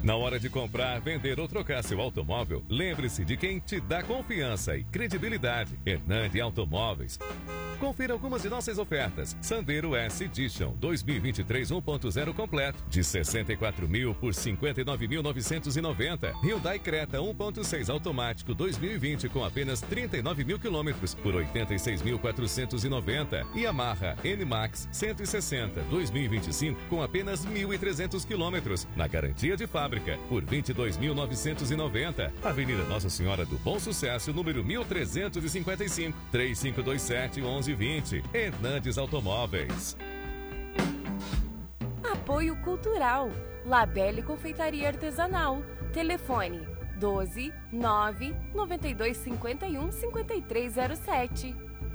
Na hora de comprar, vender ou trocar seu automóvel, lembre-se de quem te dá confiança e credibilidade. Hernandes Automóveis. Confira algumas de nossas ofertas. Sandero S Edition 2023 1.0 completo de 64 mil por 59.990. Hyundai Creta 1.6 automático 2020 com apenas 39 mil quilômetros por 86.490. E Yamaha N-Max 160 2025 com apenas 1.300 quilômetros na garantia de fábrica por 22.990. Avenida Nossa Senhora do Bom Sucesso, número 1355, 3527-1120. Hernandes Automóveis. Apoio Cultural. Labelle Confeitaria Artesanal. Telefone 12 9 92 51 5307.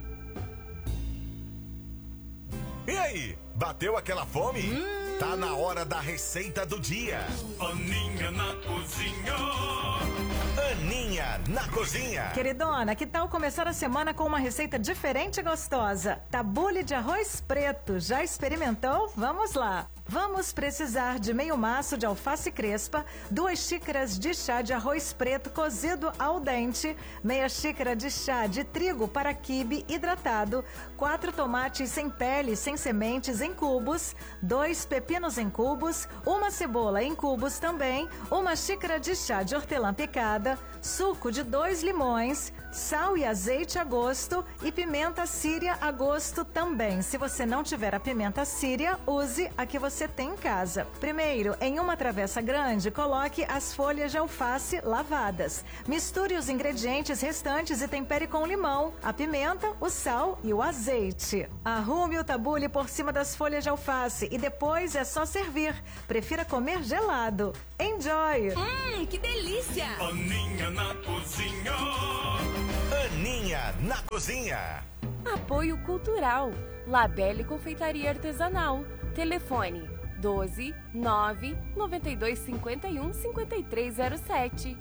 E aí, bateu aquela fome? Tá na hora da receita do dia. Aninha na cozinha. Aninha na cozinha. Queridona, que tal começar a semana com uma receita diferente e gostosa? Tabule de arroz preto. Já experimentou? Vamos lá. Vamos precisar de meio maço de alface crespa, 2 xícaras de chá de arroz preto cozido ao dente, meia xícara de chá de trigo para quibe hidratado, 4 tomates sem pele, sem sementes em cubos, 2 pepinos em cubos, uma cebola em cubos também, 1 xícara de chá de hortelã picada, suco de 2 limões, sal e azeite a gosto e pimenta síria a gosto também. Se você não tiver a pimenta síria, use a que você tem em casa. Primeiro, em uma travessa grande, coloque as folhas de alface lavadas. Misture os ingredientes restantes e tempere com limão, a pimenta, o sal e o azeite. Arrume o tabule por cima das folhas de alface e depois é só servir. Prefira comer gelado. Enjoy! Que delícia! Aninha na cozinha. Aninha na cozinha. Apoio Cultural. Labelle Confeitaria Artesanal. Telefone 12 9 92 51 5307.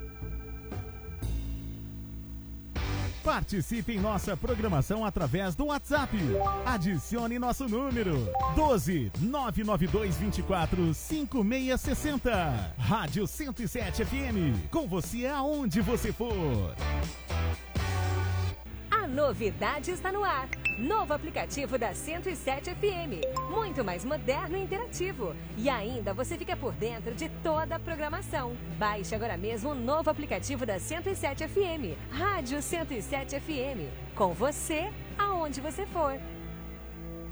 Participe em nossa programação através do WhatsApp. Adicione nosso número 12 992 24 5660. Rádio 107 FM. Com você aonde você for. A novidade está no ar. Novo aplicativo da 107 FM. Muito mais moderno e interativo. E ainda você fica por dentro de toda a programação. Baixe agora mesmo o novo aplicativo da 107 FM. Rádio 107 FM. Com você, aonde você for.